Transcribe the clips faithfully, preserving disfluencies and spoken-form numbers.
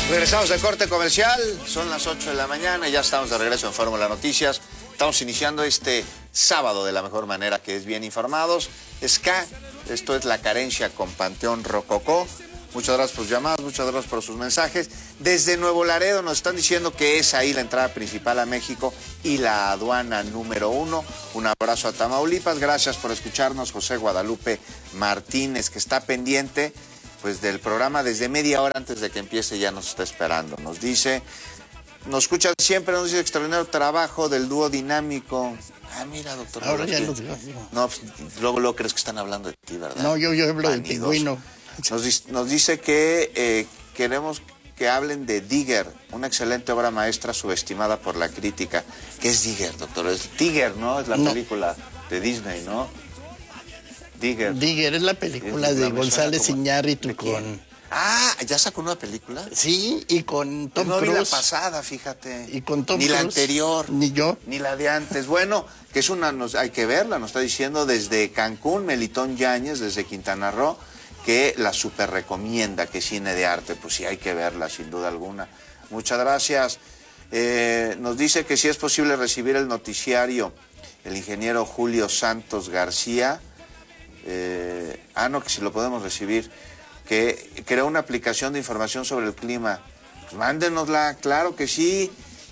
Regresamos del corte comercial, son las ocho de la mañana y ya estamos de regreso en Fórmula Noticias. Estamos iniciando este sábado de la mejor manera, que es bien informados. Ska, esto es La Carencia con Panteón Rococó. Muchas gracias por sus llamadas, muchas gracias por sus mensajes. Desde Nuevo Laredo nos están diciendo que es ahí la entrada principal a México y la aduana número uno. Un abrazo a Tamaulipas, gracias por escucharnos. José Guadalupe Martínez, que está pendiente pues del programa desde media hora antes de que empiece, ya nos está esperando. Nos dice, nos escucha siempre, nos dice extraordinario trabajo del dúo dinámico. Ah, mira, doctor. Ahora ya lo digo. No, pues, luego, luego crees que están hablando de ti, ¿verdad? No, yo, yo hablo del pingüino. Nos, nos dice que eh, queremos que hablen de Digger, una excelente obra maestra subestimada por la crítica. ¿Qué es Digger, doctor? Es Tigger, ¿no? Es la no. película de Disney, ¿no? Digger. Digger es la película es, de González Iñárritu con... Ah, ¿ya sacó una película? Sí, y con Tom no Cruise. No vi la pasada, fíjate. Y con Tom Ni Cruise. la anterior. Ni yo. Ni la de antes. Bueno, que es una, nos, hay que verla, nos está diciendo desde Cancún, Melitón Yáñez, desde Quintana Roo, que la super recomienda, que cine de arte. Pues sí, hay que verla, sin duda alguna. Muchas gracias. Eh, nos dice que si es posible recibir el noticiario, el ingeniero Julio Santos García. Eh, ah, no, que si lo podemos recibir, que creó una aplicación de información sobre el clima. Pues mándenosla, claro que sí.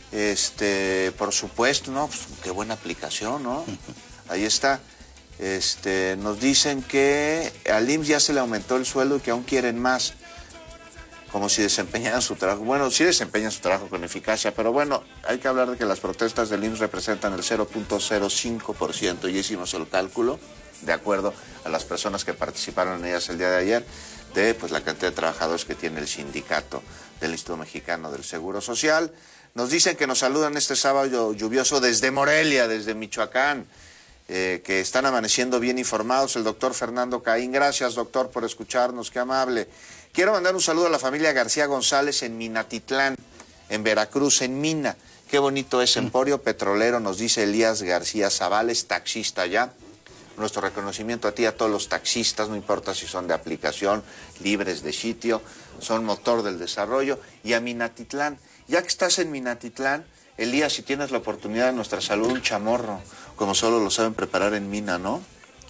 Este, por supuesto, ¿no? Pues, qué buena aplicación, ¿no? Ahí está. Este, nos dicen que al I M S S ya se le aumentó el sueldo y que aún quieren más, como si desempeñaran su trabajo. Bueno, sí desempeñan su trabajo con eficacia, pero bueno, hay que hablar de que las protestas del I M S S representan el cero punto cero cinco por ciento, y hicimos el cálculo, de acuerdo a las personas que participaron en ellas el día de ayer, de pues la cantidad de trabajadores que tiene el sindicato del Instituto Mexicano del Seguro Social. Nos dicen que nos saludan este sábado lluvioso desde Morelia, desde Michoacán, eh, que están amaneciendo bien informados. El doctor Fernando Caín, gracias doctor por escucharnos, qué amable. Quiero mandar un saludo a la familia García González en Minatitlán, en Veracruz, en Mina. Qué bonito es Emporio Petrolero, nos dice Elías García Zavales, taxista allá. Nuestro reconocimiento a ti, a todos los taxistas, no importa si son de aplicación, libres de sitio, son motor del desarrollo. Y a Minatitlán, ya que estás en Minatitlán, Elías, si tienes la oportunidad de nuestra salud, un chamorro, como solo lo saben preparar en Mina, ¿no?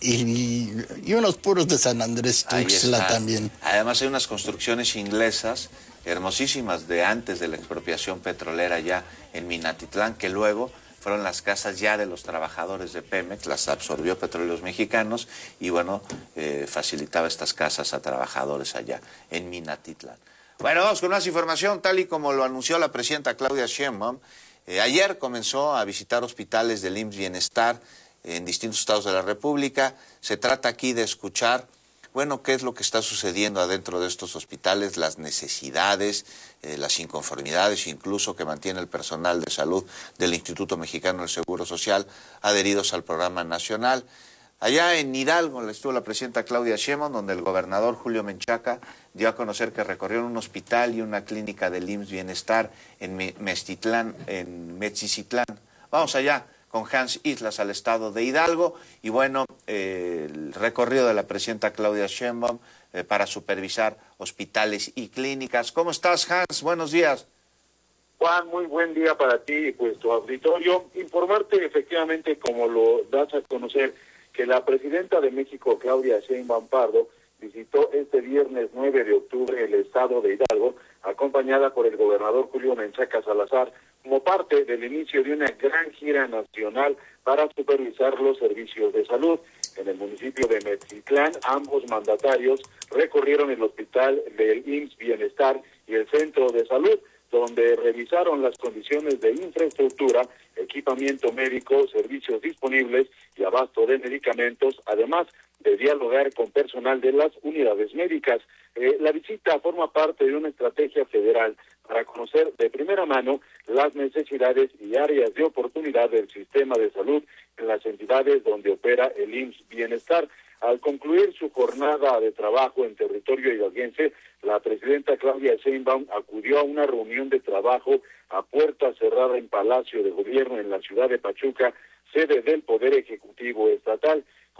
Y, y unos puros de San Andrés Tuxtla también. Además hay unas construcciones inglesas hermosísimas de antes de la expropiación petrolera ya en Minatitlán, que luego fueron las casas ya de los trabajadores de Pemex, las absorbió Petróleos Mexicanos y bueno, eh, facilitaba estas casas a trabajadores allá en Minatitlán. Bueno, vamos con más información, tal y como lo anunció la presidenta Claudia Sheinbaum. Eh, ayer comenzó a visitar hospitales del I M S S Bienestar en distintos estados de la República. Se trata aquí de escuchar, bueno, qué es lo que está sucediendo adentro de estos hospitales, las necesidades, eh, las inconformidades incluso que mantiene el personal de salud del Instituto Mexicano del Seguro Social adheridos al programa nacional. Allá en Hidalgo estuvo la presidenta Claudia Sheinbaum, donde el gobernador Julio Menchaca dio a conocer que recorrieron un hospital y una clínica del I M S S Bienestar en Mestitlán, en Metzicitlán. Vamos allá con Hans Islas al estado de Hidalgo y bueno, eh, el recorrido de la presidenta Claudia Sheinbaum eh, para supervisar hospitales y clínicas. ¿Cómo estás, Hans? Buenos días. Juan, muy buen día para ti y pues tu auditorio. Informarte efectivamente, como lo das a conocer, que la presidenta de México, Claudia Sheinbaum Pardo, visitó este viernes nueve de octubre el estado de Hidalgo, acompañada por el gobernador Julio Menchaca Salazar, como parte del inicio de una gran gira nacional para supervisar los servicios de salud. En el municipio de Metzcitlán, ambos mandatarios recorrieron el hospital del I M S S Bienestar y el centro de salud, donde revisaron las condiciones de infraestructura, equipamiento médico, servicios disponibles y abasto de medicamentos, además de dialogar con personal de las unidades médicas. Eh, la visita forma parte de una estrategia federal para conocer de primera mano las necesidades y áreas de oportunidad del sistema de salud en las entidades donde opera el I M S S Bienestar. Al concluir su jornada de trabajo en territorio hidalguense, la presidenta Claudia Sheinbaum acudió a una reunión de trabajo a puerta cerrada en Palacio de Gobierno en la ciudad de Pachuca, sede del Poder Ejecutivo Estatal.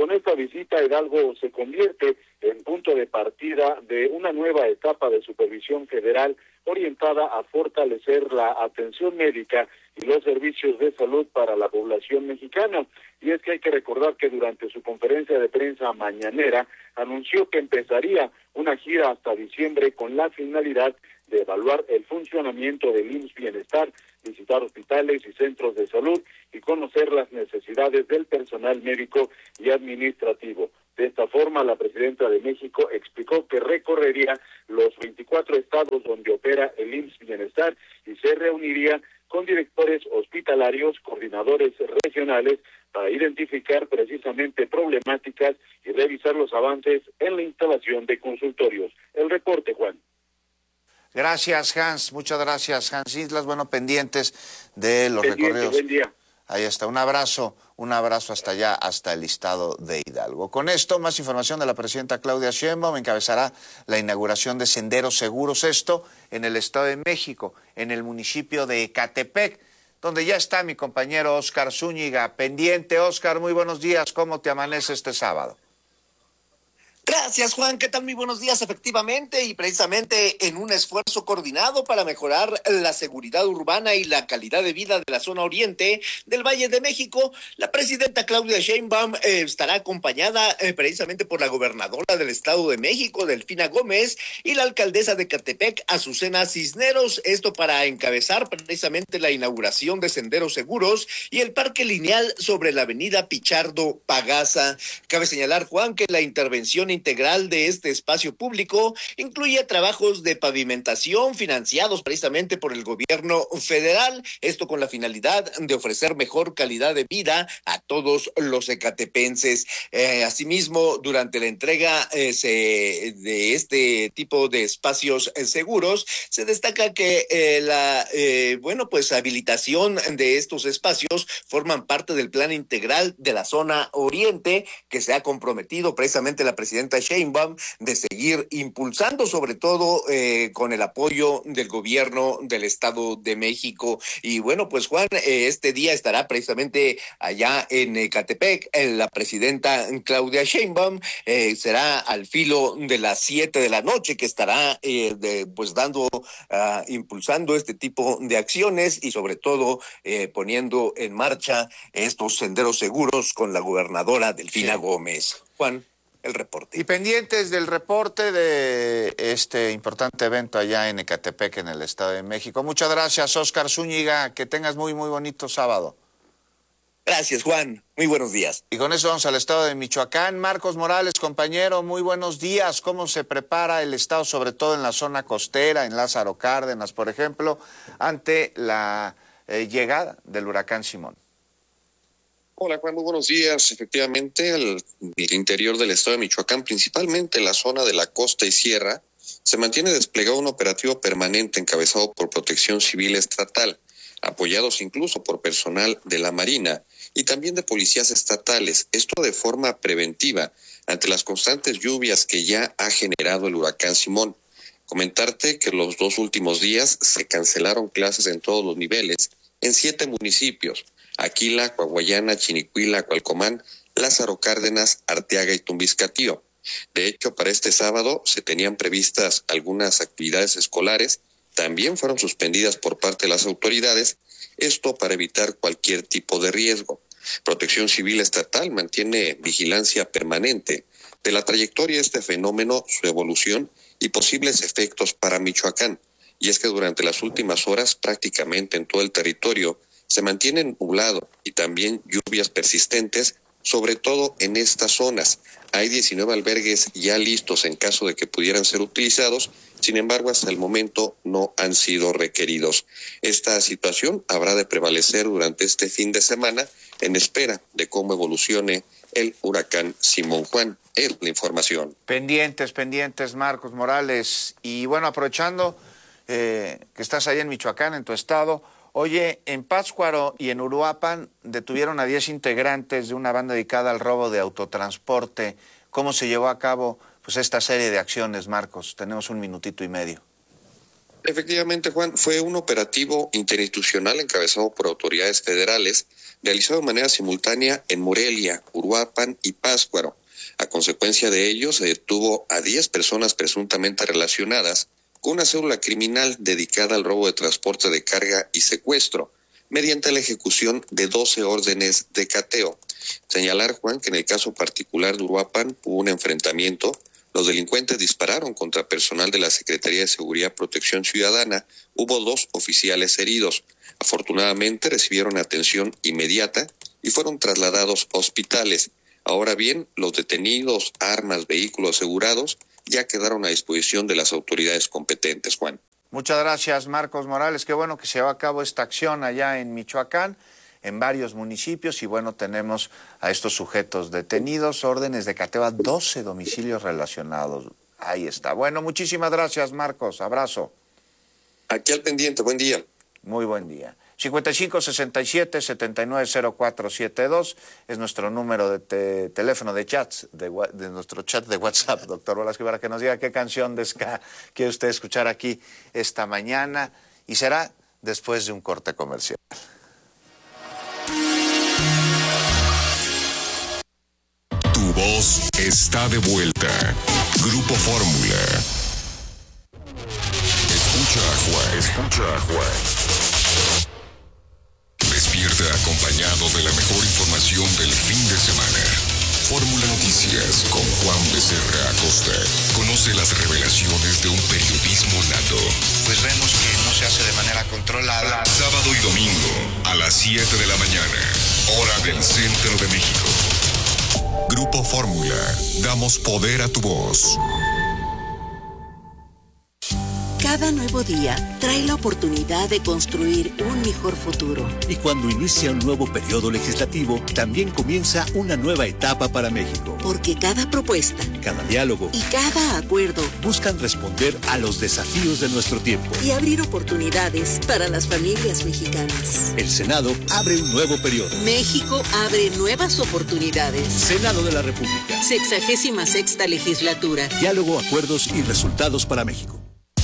Con esta visita, Hidalgo se convierte en punto de partida de una nueva etapa de supervisión federal orientada a fortalecer la atención médica y los servicios de salud para la población mexicana. Y es que hay que recordar que durante su conferencia de prensa mañanera anunció que empezaría una gira hasta diciembre con la finalidad de evaluar el funcionamiento del I M S S Bienestar, visitar hospitales y centros de salud y conocer las necesidades del personal médico y administrativo. De esta forma, la presidenta de México explicó que recorrería los veinticuatro estados donde opera el I M S S Bienestar y se reuniría con directores hospitalarios, coordinadores regionales, para identificar precisamente problemáticas y revisar los avances en la instalación de consultorios. El reporte, Juan. Gracias, Hans. Muchas gracias, Hans Islas. Bueno, pendientes de los Pendiente, recorridos. Buen día. Ahí está. Un abrazo, un abrazo hasta allá, hasta el estado de Hidalgo. Con esto, más información de la presidenta Claudia Sheinbaum. Encabezará la inauguración de senderos seguros, esto en el Estado de México, en el municipio de Ecatepec, donde ya está mi compañero Óscar Zúñiga. Pendiente, Óscar, muy buenos días. ¿Cómo te amanece este sábado? Gracias, Juan. ¿Qué tal? Muy buenos días. Efectivamente, y precisamente en un esfuerzo coordinado para mejorar la seguridad urbana y la calidad de vida de la zona oriente del Valle de México, la presidenta Claudia Sheinbaum eh, estará acompañada eh, precisamente por la gobernadora del Estado de México, Delfina Gómez, y la alcaldesa de Ecatepec, Azucena Cisneros. Esto para encabezar precisamente la inauguración de senderos seguros y el parque lineal sobre la avenida Pichardo Pagasa. Cabe señalar, Juan, que la intervención integral de este espacio público incluye trabajos de pavimentación financiados precisamente por el gobierno federal, esto con la finalidad de ofrecer mejor calidad de vida a todos los ecatepenses. Eh, asimismo, durante la entrega eh, se, de este tipo de espacios eh, seguros, se destaca que eh, la eh, bueno pues habilitación de estos espacios forman parte del plan integral de la zona oriente que se ha comprometido precisamente la presidenta Sheinbaum de seguir impulsando, sobre todo eh, con el apoyo del gobierno del Estado de México. Y bueno, pues Juan, eh, este día estará precisamente allá en Ecatepec eh, la presidenta Claudia Sheinbaum, eh, será al filo de las siete de la noche que estará eh, de, pues dando, uh, impulsando este tipo de acciones y sobre todo eh, poniendo en marcha estos senderos seguros con la gobernadora Delfina sí. Gómez. Juan, el reporte. Y pendientes del reporte de este importante evento allá en Ecatepec, en el Estado de México. Muchas gracias, Óscar Zúñiga. Que tengas muy, muy bonito sábado. Gracias, Juan. Muy buenos días. Y con eso vamos al estado de Michoacán. Marcos Morales, compañero, muy buenos días. ¿Cómo se prepara el estado, sobre todo en la zona costera, en Lázaro Cárdenas, por ejemplo, ante la eh, llegada del huracán Simón? Hola Juan, muy buenos días. Efectivamente, el, el interior del estado de Michoacán, principalmente la zona de la costa y sierra, se mantiene desplegado un operativo permanente encabezado por Protección Civil Estatal, apoyados incluso por personal de la Marina y también de policías estatales, esto de forma preventiva ante las constantes lluvias que ya ha generado el huracán Simón. Comentarte que los dos últimos días se cancelaron clases en todos los niveles en siete municipios: Aquila, Coahuayana, Chinicuila, Cualcomán, Lázaro Cárdenas, Arteaga y Tumbiscatío. De hecho, para este sábado se tenían previstas algunas actividades escolares, también fueron suspendidas por parte de las autoridades, esto para evitar cualquier tipo de riesgo. Protección Civil Estatal mantiene vigilancia permanente de la trayectoria de este fenómeno, su evolución y posibles efectos para Michoacán. Y es que durante las últimas horas, prácticamente en todo el territorio, se mantiene nublado y también lluvias persistentes, sobre todo en estas zonas. Hay diecinueve albergues ya listos en caso de que pudieran ser utilizados, sin embargo, hasta el momento no han sido requeridos. Esta situación habrá de prevalecer durante este fin de semana en espera de cómo evolucione el huracán Simón. Juan, es la información. Pendientes, pendientes, Marcos Morales. Y bueno, aprovechando eh, que estás ahí en Michoacán, en tu estado, oye, en Pátzcuaro y en Uruapan detuvieron a diez integrantes de una banda dedicada al robo de autotransporte. ¿Cómo se llevó a cabo pues esta serie de acciones, Marcos? Tenemos un minutito y medio. Efectivamente, Juan, fue un operativo interinstitucional encabezado por autoridades federales realizado de manera simultánea en Morelia, Uruapan y Pátzcuaro. A consecuencia de ello, se detuvo a diez personas presuntamente relacionadas con una célula criminal dedicada al robo de transporte de carga y secuestro, mediante la ejecución de doce órdenes de cateo. Señalar, Juan, que en el caso particular de Uruapan hubo un enfrentamiento. Los delincuentes dispararon contra personal de la Secretaría de Seguridad y Protección Ciudadana. Hubo dos oficiales heridos. Afortunadamente recibieron atención inmediata y fueron trasladados a hospitales. Ahora bien, los detenidos, armas, vehículos asegurados ya quedaron a disposición de las autoridades competentes, Juan. Muchas gracias, Marcos Morales. Qué bueno que se lleva a cabo esta acción allá en Michoacán, en varios municipios, y bueno, tenemos a estos sujetos detenidos, órdenes de cateo a doce domicilios relacionados. Ahí está. Bueno, muchísimas gracias, Marcos. Abrazo. Aquí al pendiente. Buen día. Muy buen día. cincuenta y cinco, sesenta y siete, setenta y nueve, cero cuatro setenta y dos es nuestro número de te teléfono de chats, de, de nuestro chat de WhatsApp, doctor Velasco, para que nos diga qué canción de ska quiere usted escuchar aquí esta mañana, y será después de un corte comercial. Tu voz está de vuelta. Grupo Fórmula. Escucha a Juan. Escucha a Juan. Despierta acompañado de la mejor información del fin de semana. Fórmula Noticias con Juan Becerra Acosta. Conoce las revelaciones de un periodismo nato. Pues vemos que no se hace de manera controlada. Sábado y domingo a las siete de la mañana, hora del centro de México. Grupo Fórmula. Damos poder a tu voz. Cada nuevo día trae la oportunidad de construir un mejor futuro. Y cuando inicia un nuevo periodo legislativo, también comienza una nueva etapa para México. Porque cada propuesta, cada diálogo y cada acuerdo buscan responder a los desafíos de nuestro tiempo y abrir oportunidades para las familias mexicanas. El Senado abre un nuevo periodo. México abre nuevas oportunidades. Senado de la República. Sexagésima sexta legislatura. Diálogo, acuerdos y resultados para México.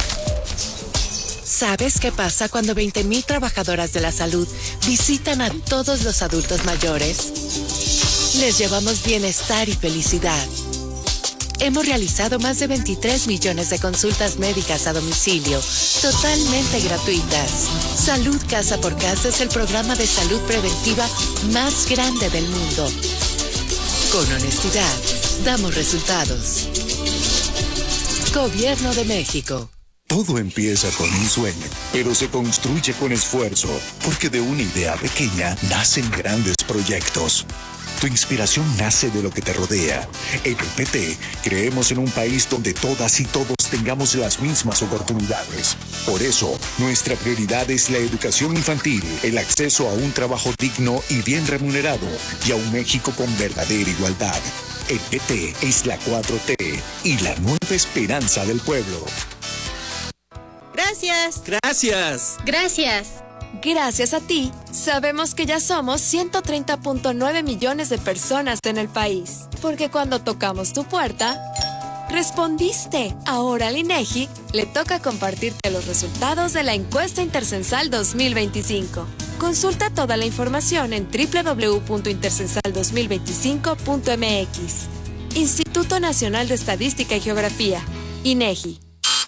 ¿Sabes qué pasa cuando veinte mil trabajadoras de la salud visitan a todos los adultos mayores? Les llevamos bienestar y felicidad. Hemos realizado más de veintitrés millones de consultas médicas a domicilio, totalmente gratuitas. Salud Casa por Casa es el programa de salud preventiva más grande del mundo. Con honestidad, damos resultados. Gobierno de México. Todo empieza con un sueño, pero se construye con esfuerzo, porque de una idea pequeña nacen grandes proyectos. Tu inspiración nace de lo que te rodea. En el P T creemos en un país donde todas y todos tengamos las mismas oportunidades. Por eso, nuestra prioridad es la educación infantil, el acceso a un trabajo digno y bien remunerado, y a un México con verdadera igualdad. El P T es la cuatro T y la nueva esperanza del pueblo. Gracias. Gracias. Gracias. Gracias a ti, sabemos que ya somos ciento treinta punto nueve millones de personas en el país. Porque cuando tocamos tu puerta, respondiste. Ahora al INEGI le toca compartirte los resultados de la encuesta intercensal dos mil veinticinco. Consulta toda la información en doble u doble u doble u punto intercensal dos mil veinticinco punto m x. Instituto Nacional de Estadística y Geografía, INEGI.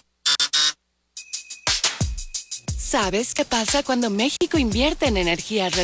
¿Sabes qué pasa cuando México invierte en energía